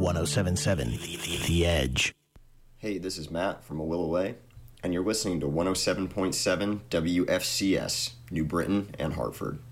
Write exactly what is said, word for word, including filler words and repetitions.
ten seventy-seven The Edge. Hey, this is Matt from A Will Away, and you're listening to one oh seven point seven W F C S, New Britain and Hartford.